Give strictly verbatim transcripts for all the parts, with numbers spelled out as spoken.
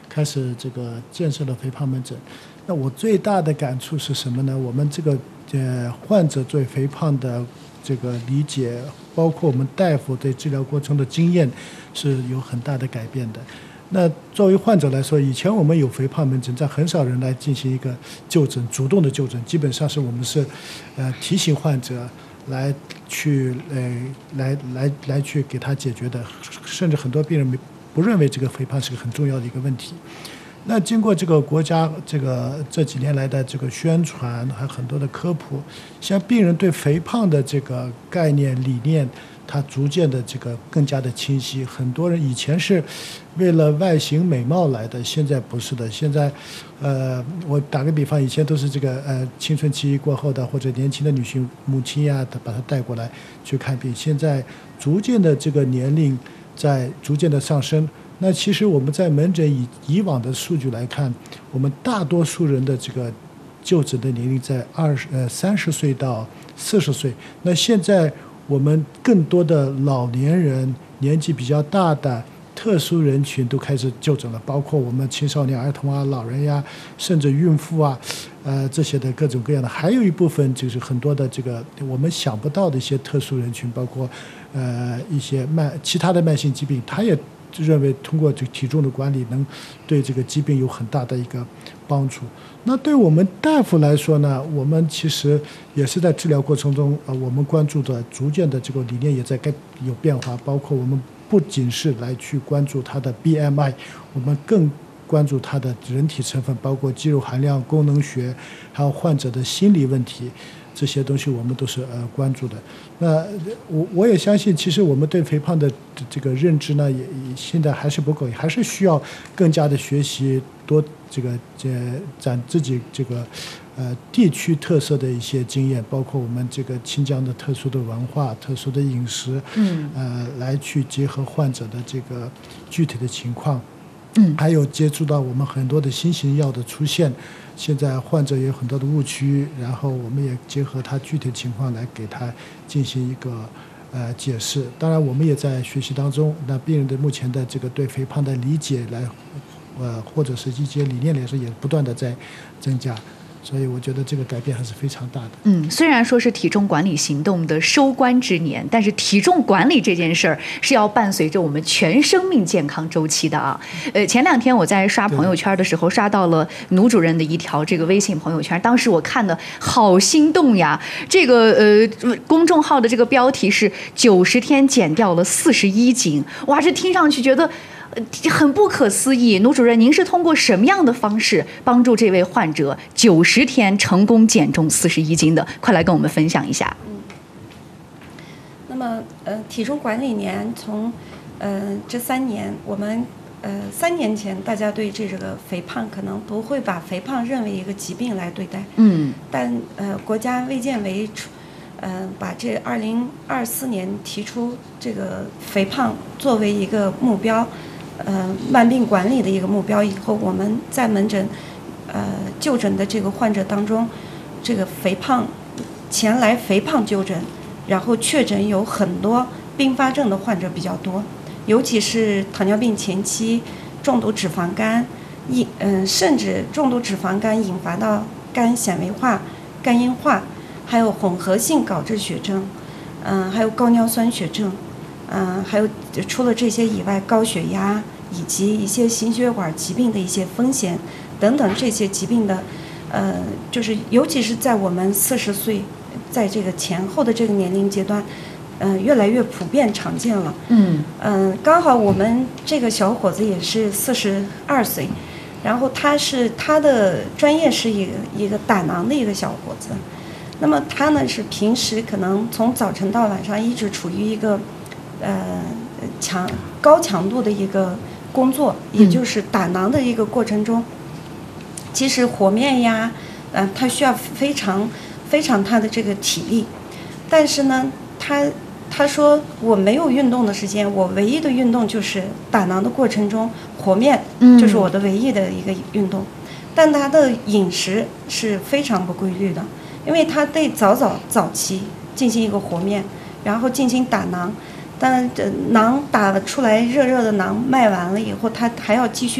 开始这个建设了肥胖门诊。那我最大的感触是什么呢？我们这个呃患者对肥胖的这个理解，包括我们大夫对治疗过程的经验是有很大的改变的。那作为患者来说，以前我们有肥胖门诊，在很少人来进行一个就诊，主动的就诊，基本上是我们是呃提醒患者来去呃来来来去给他解决的，甚至很多病人没不认为这个肥胖是个很重要的一个问题。那经过这个国家这个这几年来的这个宣传，还有很多的科普，像病人对肥胖的这个概念理念，它逐渐的这个更加的清晰。很多人以前是为了外形美貌来的，现在不是的。现在，呃，我打个比方，以前都是这个呃青春期过后的或者年轻的女性母亲呀，把她带过来去看病。现在逐渐的这个年龄在逐渐的上升。那其实我们在门诊以以往的数据来看，我们大多数人的这个就诊的年龄在二十呃三十岁到四十岁。那现在我们更多的老年人、年纪比较大的特殊人群都开始就诊了，包括我们青少年、儿童啊、老人呀，甚至孕妇啊，呃这些的各种各样的。还有一部分就是很多的这个我们想不到的一些特殊人群，包括呃一些慢其他的慢性疾病，他也认为通过这个体重的管理能对这个疾病有很大的一个帮助。那对我们大夫来说呢，我们其实也是在治疗过程中，呃，我们关注的逐渐的这个理念也在改有变化，包括我们不仅是来去关注它的 B M I， 我们更关注它的人体成分，包括肌肉含量、功能学，还有患者的心理问题。这些东西我们都是呃关注的。那我我也相信，其实我们对肥胖的这个认知呢，也现在还是不够，还是需要更加的学习，多这个这攒自己这个呃地区特色的一些经验，包括我们这个新疆的特殊的文化、特殊的饮食， 嗯， 呃，来去结合患者的这个具体的情况。 嗯， 还有接触到我们很多的新型药的出现，现在患者也有很多的误区，然后我们也结合他具体情况来给他进行一个呃解释。当然，我们也在学习当中。那病人的目前的这个对肥胖的理解来，呃，或者是一些理念来说，也不断的在增加。所以我觉得这个改变还是非常大的。 嗯，虽然说是体重管理行动的收官之年，但是体重管理这件事儿是要伴随着我们全生命健康周期的啊。呃，前两天我在刷朋友圈的时候，刷到了奴主任的一条这个微信朋友圈，当时我看的好心动呀。这个呃公众号的这个标题是九十天减掉了四十一斤，哇，这听上去觉得很不可思议。奴主任，您是通过什么样的方式帮助这位患者九十天成功减重四十一斤的？快来跟我们分享一下。 嗯，那么呃，体重管理年从呃这三年，我们呃三年前大家对这个肥胖可能不会把肥胖认为一个疾病来对待， 嗯， 但呃国家卫健委呃把这二零二四年提出这个肥胖作为一个目标。呃，慢病管理的一个目标以后，我们在门诊，呃，就诊的这个患者当中，这个肥胖前来肥胖就诊，然后确诊有很多并发症的患者比较多，尤其是糖尿病前期重度脂肪肝，引嗯、呃、甚至重度脂肪肝引发到肝纤维化、肝硬化，还有混合性高脂血症，嗯、呃，还有高尿酸血症。嗯、呃，还有除了这些以外，高血压以及一些心血管疾病的一些风险等等这些疾病的，呃，就是尤其是在我们四十岁，在这个前后的这个年龄阶段，嗯、呃，越来越普遍常见了。 嗯嗯、呃，刚好我们这个小伙子也是四十二岁，然后他是他的专业是一个一个胆囊的一个小伙子，那么他呢是平时可能从早晨到晚上一直处于一个。呃，强高强度的一个工作，也就是打囊的一个过程中，其实和面呀，嗯、呃，他需要非常非常他的这个体力，但是呢，他他说我没有运动的时间，我唯一的运动就是打囊的过程中和面，就是我的唯一的一个运动，但他的饮食是非常不规律的，因为他得早早早期进行一个和面，然后进行打囊。但这囊打了出来，热热的囊卖完了以后，他还要继续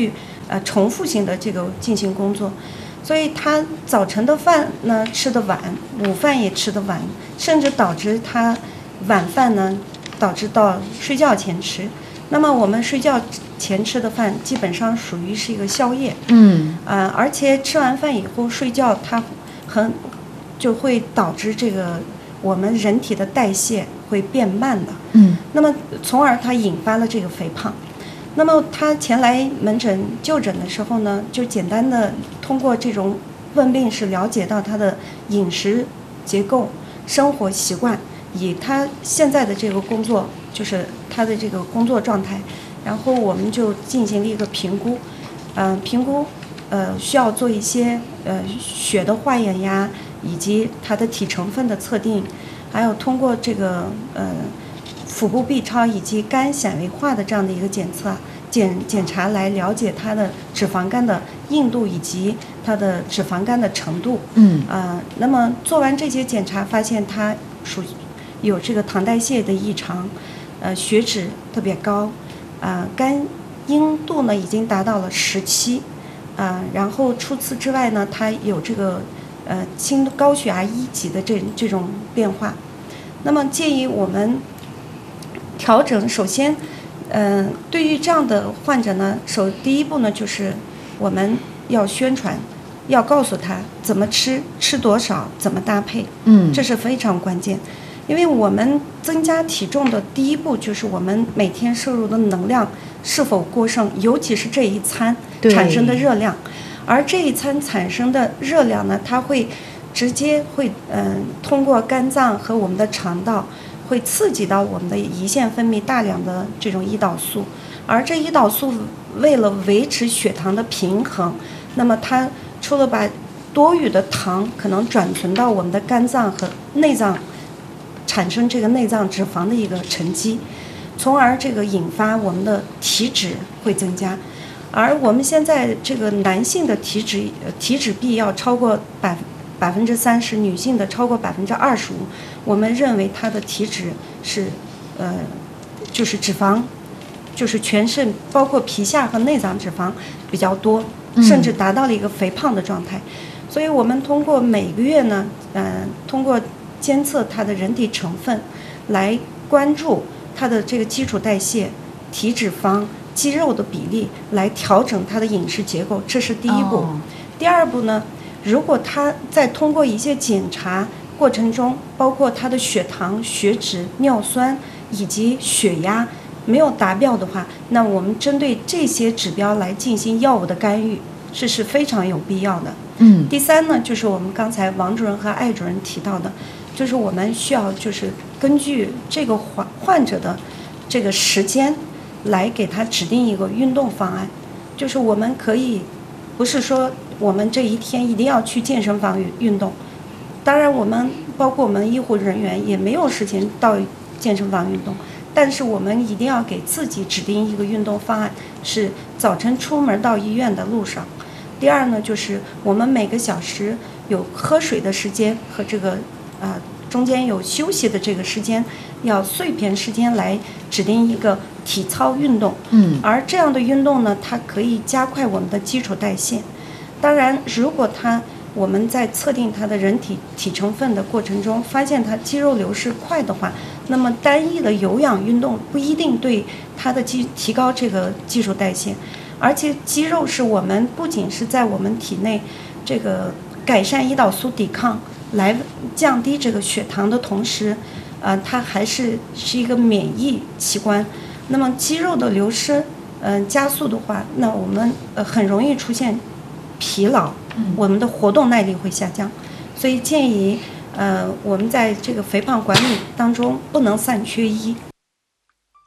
呃重复性的这个进行工作，所以他早晨的饭呢吃得晚，午饭也吃得晚，甚至导致他晚饭呢导致到睡觉前吃。那么我们睡觉前吃的饭基本上属于是一个宵夜， 嗯啊、呃，而且吃完饭以后睡觉，它很就会导致这个我们人体的代谢会变慢的， 嗯， 那么从而它引发了这个肥胖。那么他前来门诊就诊的时候呢，就简单的通过这种问病是了解到他的饮食结构、生活习惯，以他现在的这个工作，就是他的这个工作状态，然后我们就进行了一个评估，嗯、呃，评估，呃，需要做一些呃血的化验呀，以及他的体成分的测定，还有通过这个呃腹部 B 超以及肝纤维化的这样的一个检测检检查，来了解他的脂肪肝的硬度以及他的脂肪肝的程度。 嗯啊、呃，那么做完这些检查，发现他属有这个糖代谢的异常，呃，血脂特别高，啊、呃，肝硬度呢已经达到了十七，啊，然后除此之外呢，他有这个呃轻高血压一级的这这种变化。那么建议我们调整，首先，嗯、呃，对于这样的患者呢，首第一步呢，就是我们要宣传，要告诉他怎么吃，吃多少，怎么搭配， 嗯， 这是非常关键。因为我们增加体重的第一步就是我们每天摄入的能量是否过剩，尤其是这一餐产生的热量，而这一餐产生的热量呢，它会直接会嗯、呃、通过肝脏和我们的肠道，会刺激到我们的胰腺分泌大量的这种胰岛素，而这胰岛素为了维持血糖的平衡，那么它除了把多余的糖可能转存到我们的肝脏和内脏，产生这个内脏脂肪的一个沉积，从而这个引发我们的体脂会增加。而我们现在这个男性的体脂体脂比要超过百百分之三十，女性的超过百分之二十五，我们认为它的体脂是呃就是脂肪，就是全身包括皮下和内脏脂肪比较多，甚至达到了一个肥胖的状态。嗯、所以我们通过每个月呢，嗯、呃，通过监测它的人体成分，来关注它的这个基础代谢、体脂肪、肌肉的比例，来调整它的饮食结构，这是第一步。哦、第二步呢，如果它在通过一些检查过程中，包括它的血糖、血脂、尿酸以及血压没有达标的话，那我们针对这些指标来进行药物的干预，这是非常有必要的。 嗯。 第三呢，就是我们刚才王主任和艾主任提到的，就是我们需要就是根据这个患患者的这个时间来给他指定一个运动方案，就是我们可以不是说我们这一天一定要去健身房运动，当然我们包括我们医护人员也没有时间到健身房运动，但是我们一定要给自己指定一个运动方案，是早晨出门到医院的路上。第二呢，就是我们每个小时有喝水的时间和这个啊、呃、中间有休息的这个时间，要碎片时间来指定一个体操运动。 嗯， 而这样的运动呢，它可以加快我们的基础代谢。当然，如果它我们在测定它的人体体成分的过程中，发现它肌肉流失快的话，那么单一的有氧运动不一定对它的肌提高这个基础代谢。而且肌肉是我们不仅是在我们体内这个改善胰岛素抵抗，来降低这个血糖的同时，呃，它还是是一个免疫器官。那么肌肉的流失，嗯、呃，加速的话，那我们呃很容易出现疲劳，我们的活动耐力会下降。所以建议，呃，我们在这个肥胖管理当中不能三缺一。